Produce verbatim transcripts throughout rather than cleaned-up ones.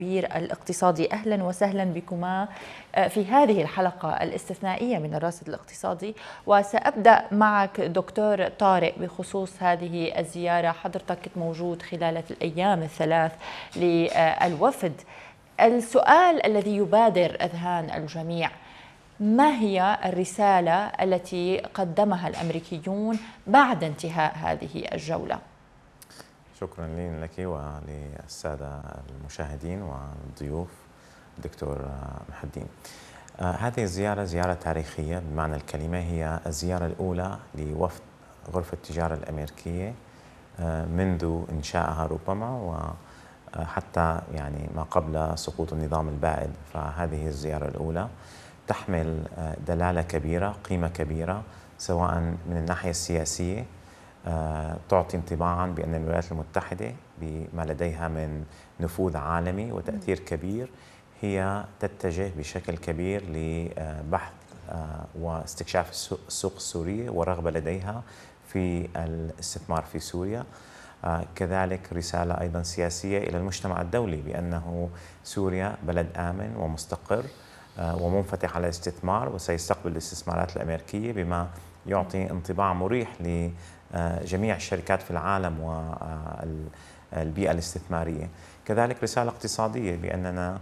الاقتصادي. أهلا وسهلا بكما في هذه الحلقة الاستثنائية من الراصد الاقتصادي. وسأبدأ معك دكتور طارق بخصوص هذه الزيارة. حضرتك كنت موجود خلال الأيام الثلاث للوفد. السؤال الذي يبادر أذهان الجميع: ما هي الرسالة التي قدمها الأمريكيون بعد انتهاء هذه الجولة؟ شكرا لك وللسادة المشاهدين والضيوف دكتور محي الدين. هذه الزيارة زيارة تاريخية بمعنى الكلمة. هي الزيارة الأولى لوفد غرفة التجارة الأمريكية منذ إنشائها ربما وحتى يعني ما قبل سقوط النظام البائد. فهذه الزيارة الأولى تحمل دلالة كبيرة، قيمة كبيرة، سواء من الناحية السياسية، تعطي انطباعا بأن الولايات المتحدة بما لديها من نفوذ عالمي وتأثير كبير هي تتجه بشكل كبير لبحث واستكشاف السوق السورية والرغبة لديها في الاستثمار في سوريا. كذلك رسالة أيضا سياسية إلى المجتمع الدولي بأنه سوريا بلد آمن ومستقر ومنفتح على الاستثمار وسيستقبل الاستثمارات الأمريكية، بما يعطي انطباع مريح لجميع الشركات في العالم والبيئة الاستثمارية. كذلك رسالة اقتصادية بأننا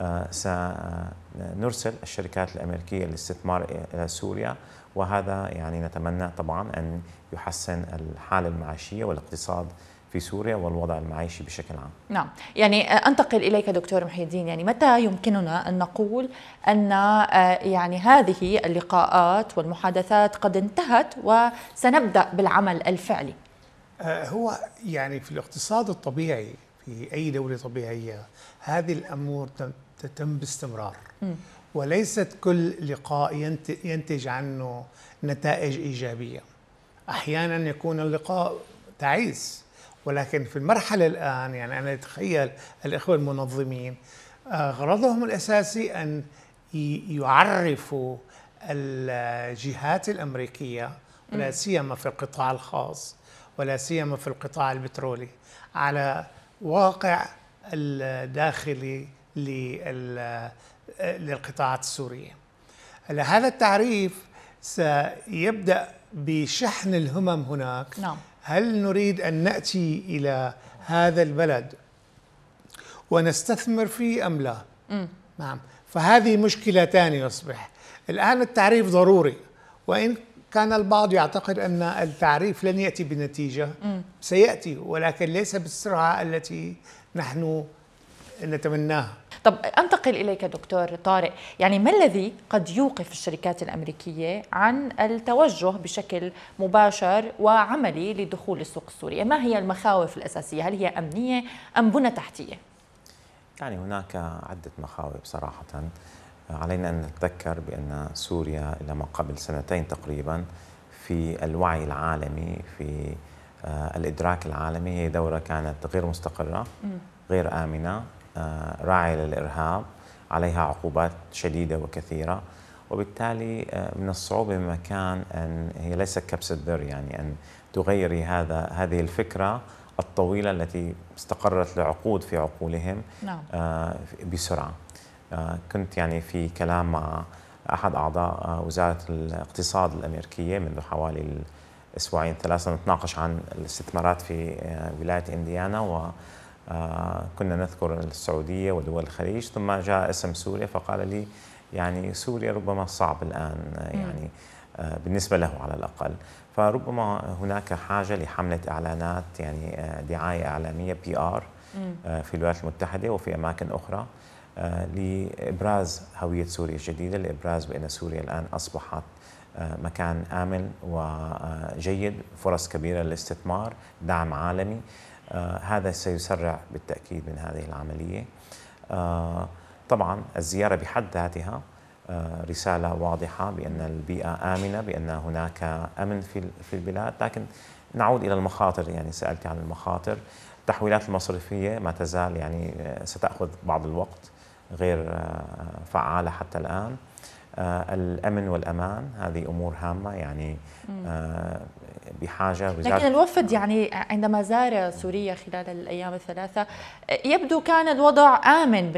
سنرسل الشركات الأمريكية للاستثمار إلى سوريا، وهذا يعني نتمنى طبعا أن يحسن الحالة المعيشية والاقتصاد في سوريا والوضع المعيشي بشكل عام. نعم، يعني أنتقل إليك دكتور محي الدين. يعني متى يمكننا أن نقول أن يعني هذه اللقاءات والمحادثات قد انتهت وسنبدأ بالعمل الفعلي؟ هو يعني في الاقتصاد الطبيعي في أي دولة طبيعية هذه الأمور تتم باستمرار، م. وليست كل لقاء ينتج عنه نتائج إيجابية. أحيانا يكون اللقاء تعيس، ولكن في المرحلة الآن يعني أنا أتخيل الإخوة المنظمين غرضهم الأساسي أن يعرفوا الجهات الأمريكية ولا سيما في القطاع الخاص ولا سيما في القطاع البترولي على واقع الداخلي للقطاعات السورية. هذا التعريف سيبدأ بشحن الهمم هناك. نعم. هل نريد أن نأتي إلى هذا البلد ونستثمر فيه أم لا؟ م. نعم. فهذه مشكلة ثانية يصبح الآن التعريف ضروري، وإن كان البعض يعتقد أن التعريف لن يأتي بنتيجة، م. سيأتي ولكن ليس بالسرعة التي نحن نتمناها. طب أنتقل إليك دكتور طارق. يعني ما الذي قد يوقف الشركات الأمريكية عن التوجه بشكل مباشر وعملي لدخول السوق السورية؟ ما هي المخاوف الأساسية؟ هل هي أمنية أم بنى تحتية؟ يعني هناك عدة مخاوف صراحة. علينا أن نتذكر بأن سوريا إلى ما قبل سنتين تقريبا في الوعي العالمي، في الإدراك العالمي، هي دولة كانت غير مستقرة، غير آمنة، راعية للإرهاب، عليها عقوبات شديدة وكثيرة، وبالتالي من الصعوبة بمكان أن هي ليست كبسة ذر، يعني أن تغيري هذا هذه الفكرة الطويلة التي استقرت لعقود في عقولهم. نعم. بسرعة. كنت يعني في كلام مع أحد أعضاء وزارة الاقتصاد الأمريكية منذ حوالي أسبوعين ثلاثة، نتناقش عن الاستثمارات في ولاية إنديانا، و كنا نذكر السعودية ودول الخليج، ثم جاء اسم سوريا فقال لي يعني سوريا ربما صعب الآن يعني بالنسبة له على الأقل، فربما هناك حاجة لحملة إعلانات، يعني دعاية إعلامية بي آر في الولايات المتحدة وفي أماكن أخرى لإبراز هوية سوريا الجديدة، لإبراز بأن سوريا الآن أصبحت مكان آمن وجيد، فرص كبيرة للاستثمار، دعم عالمي. آه هذا سيسرع بالتأكيد من هذه العملية. آه طبعا الزيارة بحد ذاتها آه رسالة واضحة بأن البيئة آمنة، بأن هناك أمن في في البلاد، لكن نعود إلى المخاطر. يعني سألت عن المخاطر. التحويلات المصرفية ما تزال يعني ستأخذ بعض الوقت، غير آه فعالة حتى الآن. آه الأمن والأمان هذه أمور هامة، يعني آه بحاجة لكن الوفد يعني عندما زار سوريا خلال الأيام الثلاثة يبدو كان الوضع آمن